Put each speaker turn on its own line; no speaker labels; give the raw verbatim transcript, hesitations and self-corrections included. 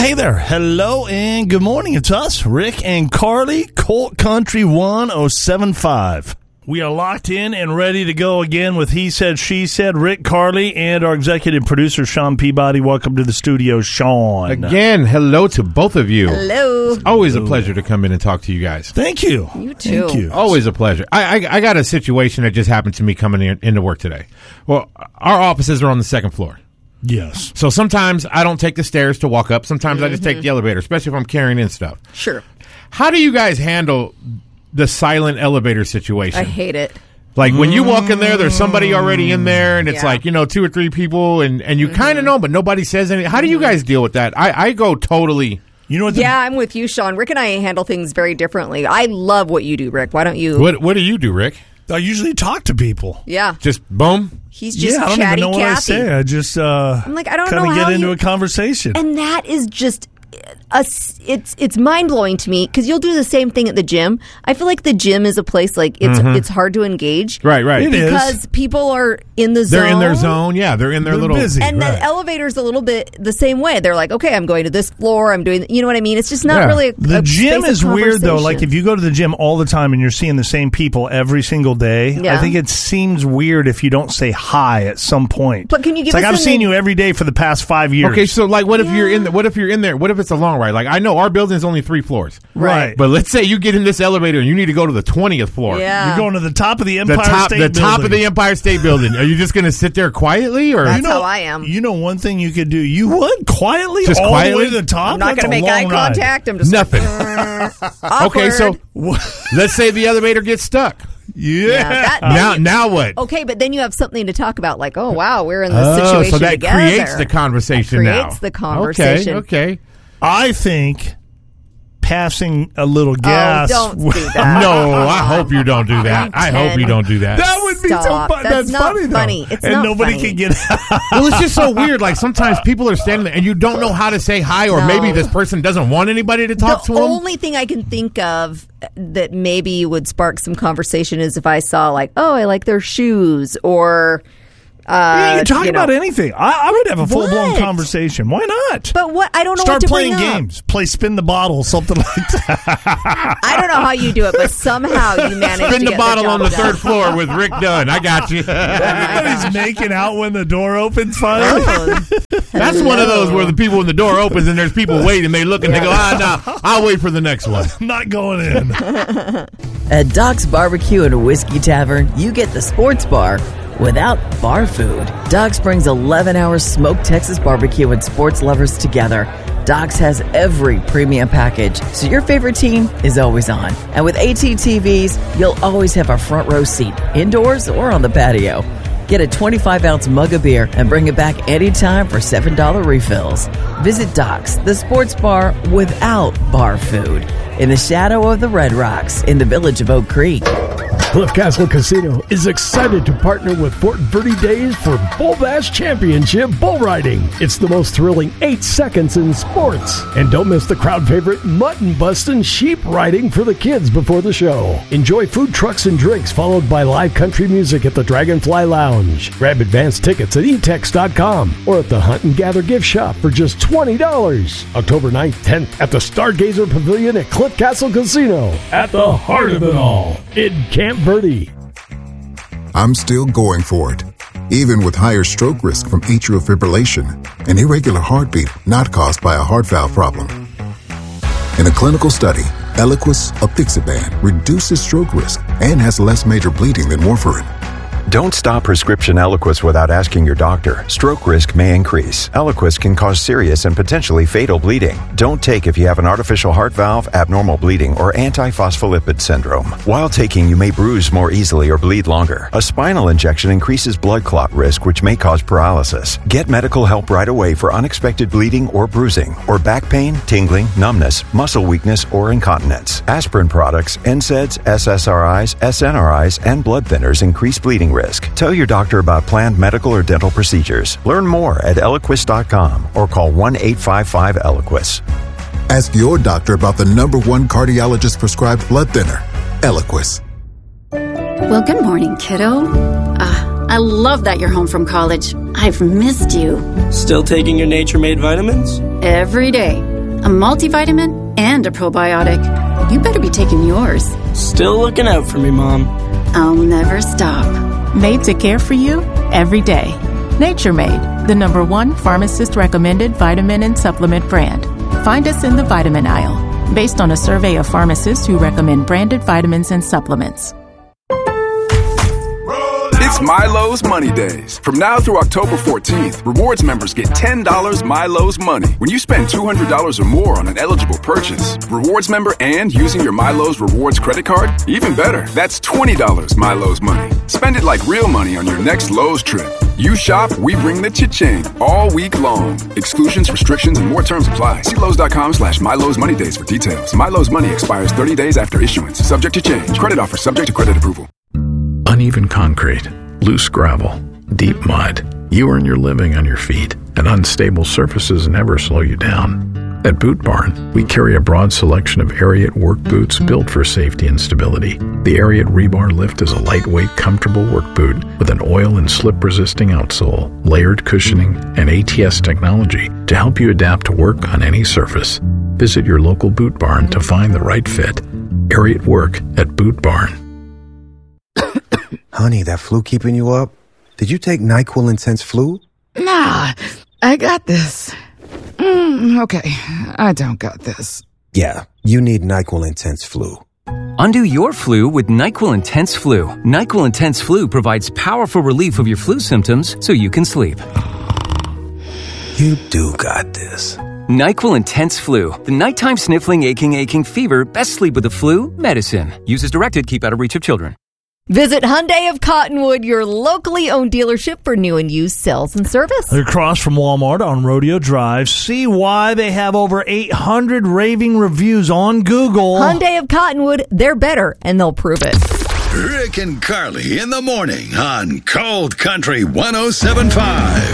hey there. Hello and good morning. It's us, Rick and Carly, Colt Country one oh seven point five. We are locked in and ready to go again with He Said, She Said. Rick, Carly, and our executive producer, Sean Peabody. Welcome to the studio, Sean.
Again, hello to both of you.
Hello.
It's always a pleasure to come in and talk to you guys.
Thank you.
You too.
Thank you.
Always a pleasure. I, I, I got a situation that just happened to me coming in, into work today. Well, our offices are on the second floor.
Yes.
So sometimes I don't take the stairs to walk up. Sometimes mm-hmm. I just take the elevator, especially if I'm carrying in stuff.
Sure.
How do you guys handle the silent elevator situation?
I hate it.
Like when you walk in there, there's somebody already in there, and it's
Yeah.
like, you know, two or three people, and, and you mm-hmm. kind of know, but nobody says anything. How do you guys deal with that? I, I go totally...
You know what? The,
yeah, I'm with you, Sean. Rick and I handle things very differently. I love what you do, Rick. Why don't you...
What What do you do, Rick?
I usually talk to people.
Yeah.
Just boom?
He's just
yeah, I don't
chatty
even know
Cathy.
what I say. I just uh,
I'm like, I don't
kind
know
of
how
get into
you-
a conversation.
And that is just... A, it's it's mind blowing to me because you'll do the same thing at the gym. I feel like the gym is a place like it's
Mm-hmm.
it's hard to engage,
Right, right.
It is.
because people are in the zone.
They're in their zone. Yeah, they're in their
They're
little...
busy.
And
Right.
the elevator's a little bit the same way. They're like, okay, I'm going to this floor. I'm doing, you know what I mean? It's just not
Yeah.
really a,
The
a
gym
space
is
of
weird, though. Like,
conversation.
if you go to the gym all the time and you're seeing the same people every single day,
Yeah.
I think it seems weird if you don't say hi at some point.
But can you give
it's like,
us
I've
an-
seen you every day for the past five years.
Okay, so like, what if
Yeah.
you're in? The, what if you're in there? What if it's a long ride? Like, I know our building is only three floors,
Right.
but let's say you get in this elevator and you need to go to the twentieth floor.
Yeah.
You're going to the top of the
The
Empire
top,
State
the
Building.
top of the Empire State Building. Are you just going to sit there quietly, or
That's
You know,
how I am.
You know one thing you could do? You would? Quietly?
Just
all
quietly?
the way to the top?
I'm not
That's
going to
a
make eye
long ride.
contact. I'm just
Nothing.
Like,
okay? So let's say the elevator gets stuck.
Yeah.
Yeah, that-
Now, now what?
okay, but then you have something to talk about, like, oh wow, we're in this
Oh,
situation
so that
together.
creates the conversation
That
now.
creates the conversation.
Okay, okay.
I think passing a little gas.
Oh, don't do that.
No, I hope you don't do that. I hope you don't do that.
That would be
Stop.
so fun.
That's
That's,
not
funny, though.
funny. It's
and
not
nobody
funny.
can get out.
Well, it's just so weird. Like sometimes people are standing there and you don't know how to say hi, or
No.
maybe this person doesn't want anybody to talk
the
to them.
only thing I can think of that maybe would spark some conversation is if I saw, like, oh, I like their shoes, or
Yeah, you
uh,
can talk
you know.
about anything. I, I would have a full blown
What?
conversation. Why not?
But what I don't know
Start
what to
playing
bring up.
games. Play spin the bottle, something like that.
I don't know how you do it, but somehow you manage
Spin
to
the
get
bottle
the
on
job
the
done.
third floor with Rick Dunn. I got you.
Everybody's making out when the door opens finally.
Oh,
That's one of those where the people when the door opens and there's people waiting, they look and they go, ah, no, I'll wait for the next one.
I'm not going in.
At Doc's Barbecue and Whiskey Tavern, you get the sports bar without bar food. Doc's brings eleven hours smoked Texas barbecue and sports lovers together. Doc's has every premium package, so your favorite team is always on. And with AT T Vs, you'll always have a front row seat, indoors or on the patio. Get a twenty-five ounce mug of beer and bring it back anytime for seven dollars refills. Visit Doc's, the sports bar without bar food, in the shadow of the Red Rocks in the village of Oak Creek.
Cliff Castle Casino is excited to partner with Fort Verde Days for Bull Bash Championship Bull Riding. It's the most thrilling eight seconds in sports. And don't miss the crowd favorite mutton bustin' sheep riding for the kids before the show. Enjoy food trucks and drinks followed by live country music at the Dragonfly Lounge. Grab advanced tickets at e tex dot com or at the Hunt and Gather gift shop for just twenty dollars. October ninth, tenth at the Stargazer Pavilion at Cliff Castle Casino. At the heart of it all, in Camp Verde.
I'm still going for it, even with higher stroke risk from atrial fibrillation, an irregular heartbeat not caused by a heart valve problem. In a clinical study, Eliquis apixaban reduces stroke risk and has less major bleeding than warfarin.
Don't stop prescription Eliquis without asking your doctor. Stroke risk may increase. Eliquis can cause serious and potentially fatal bleeding. Don't take if you have an artificial heart valve, abnormal bleeding, or antiphospholipid syndrome. While taking, you may bruise more easily or bleed longer. A spinal injection increases blood clot risk, which may cause paralysis. Get medical help right away for unexpected bleeding or bruising, or back pain, tingling, numbness, muscle weakness, or incontinence. Aspirin products, N SAIDs, S S R Is, S N R Is, and blood thinners increase bleeding risk. Tell your doctor about planned medical or dental procedures. Learn more at eliquis dot com or call one eight five five Eliquis.
Ask your doctor about the number one cardiologist prescribed blood thinner, Eliquis.
Well, good morning, kiddo. Uh, I love that you're home from college. I've missed you.
Still taking your Nature Made vitamins?
Every day. a multivitamin, and a probiotic. You better be taking yours.
Still looking out for me, Mom.
I'll never stop.
Made to care for you every day. Nature Made, the number one pharmacist-recommended vitamin and supplement brand. Find us in the vitamin aisle, based on a survey of pharmacists who recommend branded vitamins and supplements.
It's Milo's Money Days. From now through October fourteenth, rewards members get ten dollars Milo's Money when you spend two hundred dollars or more on an eligible purchase. Rewards member and using your Milo's Rewards credit card? Even better, that's twenty dollars Milo's Money. Spend it like real money on your next Lowe's trip. You shop, we bring the cha-ching all week long. Exclusions, restrictions, and more terms apply. See Lowe's.com slash Milo's Money Days for details. Milo's Money expires thirty days after issuance. Subject to change. Credit offer subject to credit approval.
Uneven concrete, loose gravel, deep mud. You earn your living on your feet, and unstable surfaces never slow you down. At Boot Barn, we carry a broad selection of Ariat work boots built for safety and stability. The Ariat Rebar Lift is a lightweight, comfortable work boot with an oil and slip-resisting outsole, layered cushioning, and A T S technology to help you adapt to work on any surface. Visit your local Boot Barn to find the right fit. Ariat Work at Boot Barn.
Honey, that flu keeping you up? Did you take NyQuil Intense Flu?
Nah, I got this. Mm, okay, I don't got this.
Yeah, you need NyQuil Intense Flu.
Undo your flu with NyQuil Intense Flu. NyQuil Intense Flu provides powerful relief of your flu symptoms so you can sleep.
You do got this.
NyQuil Intense Flu. The nighttime sniffling, aching, aching fever. Best sleep with the flu medicine. Use as directed. Keep out of reach of children.
Visit Hyundai of Cottonwood, your locally owned dealership for new and used sales and service.
They're across from Walmart on Rodeo Drive. See why they have over eight hundred raving reviews on Google.
Hyundai of Cottonwood, they're better, and they'll prove it.
Rick and Carly in the morning on Cold Country one oh seven point five.